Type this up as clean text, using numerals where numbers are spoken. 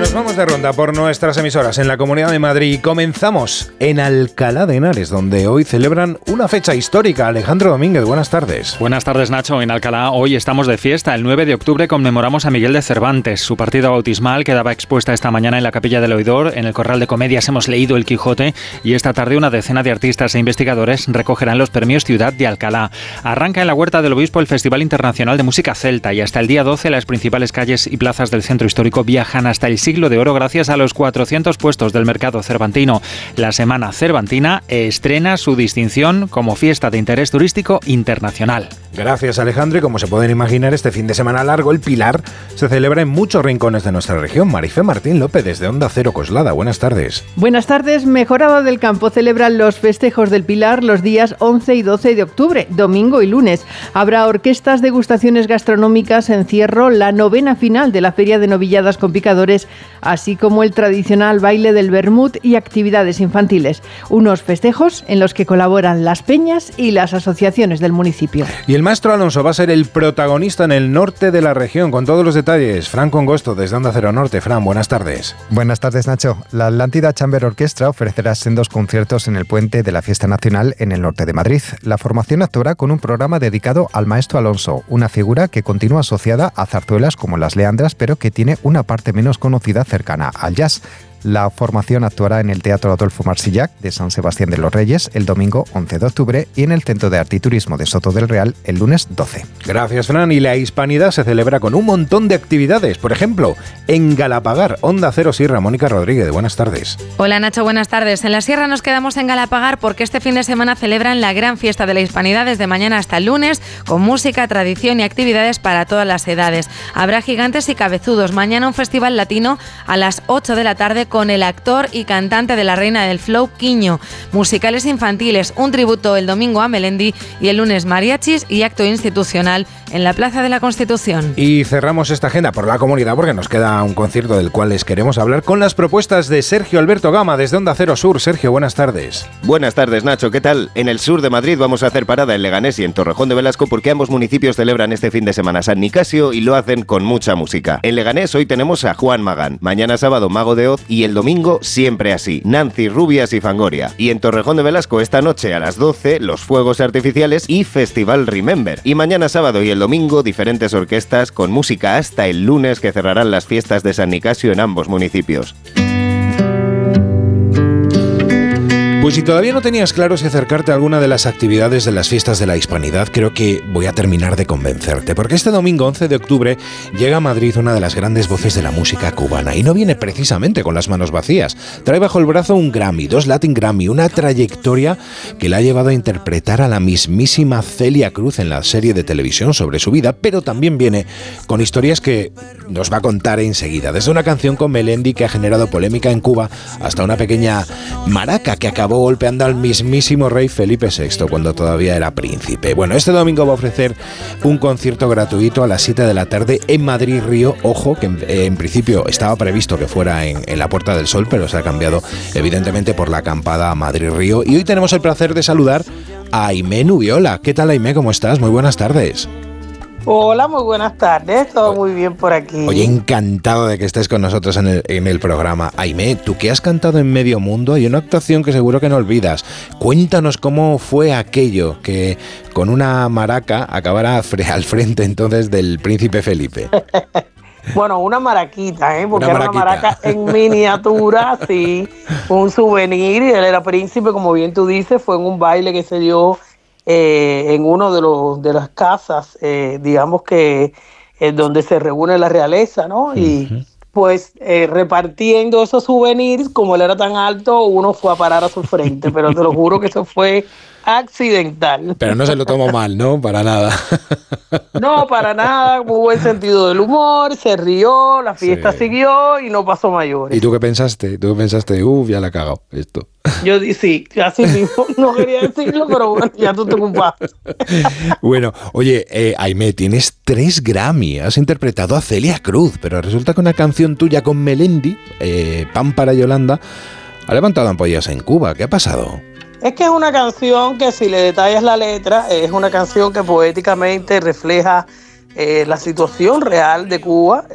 Nos vamos de ronda por nuestras emisoras en la Comunidad de Madrid y comenzamos en Alcalá de Henares, donde hoy celebran una fecha histórica. Alejandro Domínguez, buenas tardes. Buenas tardes, Nacho. En Alcalá hoy estamos de fiesta. El 9 de octubre conmemoramos a Miguel de Cervantes. Su partida bautismal quedaba expuesta esta mañana en la Capilla del Oidor. En el Corral de Comedias hemos leído El Quijote y esta tarde una decena de artistas e investigadores recogerán los premios Ciudad de Alcalá. Arranca en la Huerta del Obispo el Festival Internacional de Música Celta y hasta el día 12 las principales calles y plazas del centro histórico viajan hasta el siglo de oro gracias a los 400 puestos del mercado cervantino. La Semana Cervantina estrena su distinción como fiesta de interés turístico internacional. Gracias, Alejandro. Y como se pueden imaginar, este fin de semana largo, el Pilar se celebra en muchos rincones de nuestra región. Marifé Martín López, desde Onda Cero Coslada. Buenas tardes. Buenas tardes. Mejorado del Campo celebran los festejos del Pilar los días 11 y 12 de octubre, domingo y lunes. Habrá orquestas, degustaciones gastronómicas, encierro, la novena final de la Feria de Novilladas con Picadores, así como el tradicional baile del vermut y actividades infantiles. Unos festejos en los que colaboran las peñas y las asociaciones del municipio. Y el maestro Alonso va a ser el protagonista en el norte de la región, con todos los detalles. Fran Congosto, desde Onda Cero Norte. Fran, buenas tardes. Buenas tardes, Nacho. La Atlántida Chamber Orchestra ofrecerá sendos conciertos en el puente de la Fiesta Nacional en el norte de Madrid. La formación actuará con un programa dedicado al maestro Alonso, una figura que continúa asociada a zarzuelas como las Leandras, pero que tiene una parte menos conocida cercana al jazz. La formación actuará en el Teatro Adolfo Marsillac de San Sebastián de los Reyes el domingo 11 de octubre y en el Centro de Arte y Turismo de Soto del Real el lunes 12. Gracias, Fran. Y la Hispanidad se celebra con un montón de actividades. Por ejemplo, en Galapagar, Onda Cero Sierra. Mónica Rodríguez, buenas tardes. Hola, Nacho, buenas tardes. En la Sierra nos quedamos en Galapagar porque este fin de semana celebran la gran fiesta de la Hispanidad desde mañana hasta el lunes, con música, tradición y actividades para todas las edades. Habrá gigantes y cabezudos. Mañana un festival latino a las 8 de la tarde con el actor y cantante de la Reina del Flow, Quiño. Musicales infantiles, un tributo el domingo a Melendi y el lunes mariachis y acto institucional en la Plaza de la Constitución. Y cerramos esta agenda por la comunidad porque nos queda un concierto del cual les queremos hablar con las propuestas de Sergio Alberto Gama desde Onda Cero Sur. Sergio, buenas tardes. Buenas tardes, Nacho, ¿qué tal? En el sur de Madrid vamos a hacer parada en Leganés y en Torrejón de Velasco porque ambos municipios celebran este fin de semana San Nicasio y lo hacen con mucha música. En Leganés hoy tenemos a Juan Magán, mañana sábado Mago de Oz y el domingo Siempre Así, Nancy, Rubias y Fangoria. Y en Torrejón de Velasco esta noche a las 12 los fuegos artificiales y Festival Remember. Y mañana sábado y el domingo diferentes orquestas con música hasta el lunes que cerrarán las fiestas de San Nicasio en ambos municipios. Pues si todavía no tenías claro si acercarte a alguna de las actividades de las fiestas de la Hispanidad, creo que voy a terminar de convencerte, porque este domingo 11 de octubre llega a Madrid una de las grandes voces de la música cubana, y no viene precisamente con las manos vacías. Trae bajo el brazo un Grammy, 2 Latin Grammy, una trayectoria que la ha llevado a interpretar a la mismísima Celia Cruz en la serie de televisión sobre su vida, pero también viene con historias que nos va a contar enseguida, desde una canción con Melendi que ha generado polémica en Cuba, hasta una pequeña maraca que acabó golpeando al mismísimo rey Felipe VI cuando todavía era príncipe. Bueno, este domingo va a ofrecer un concierto gratuito a las 7 de la tarde en Madrid Río. Ojo, que en principio estaba previsto que fuera en la Puerta del Sol, pero se ha cambiado evidentemente por la acampada a Madrid Río. Y hoy tenemos el placer de saludar a Aimé Nubiola. ¿Qué tal, Aimé? ¿Cómo estás? Muy buenas tardes. Hola, muy buenas tardes, todo muy bien por aquí. Oye, encantado de que estés con nosotros en el programa. Aimé, tú que has cantado en medio mundo, hay una actuación que seguro que no olvidas. Cuéntanos cómo fue aquello que con una maraca acabara al frente entonces del príncipe Felipe. Bueno, una maraquita, porque era una maraca en miniatura, sí, un souvenir, y él era príncipe, como bien tú dices, fue en un baile que se dio en uno de las casas, digamos que donde se reúne la realeza, ¿no? Y pues repartiendo esos souvenirs, como él era tan alto, uno fue a parar a su frente, pero te lo juro que eso fue accidental. Pero no se lo tomó mal, ¿no? Para nada. No, para nada, muy buen sentido del humor, se rió, la fiesta siguió y no pasó mayores. ¿Y tú qué pensaste? Ya la he cagado esto. Yo dije, sí, así mismo, no quería decirlo, pero bueno, ya tú te ocupaste. Bueno, oye, Aimé, tienes 3 Grammy, has interpretado a Celia Cruz, pero resulta que una canción tuya con Melendi, Pan para Yolanda, ha levantado ampollas en Cuba. ¿Qué ha pasado? Es que es una canción que, si le detallas la letra, es una canción que poéticamente refleja la situación real de Cuba.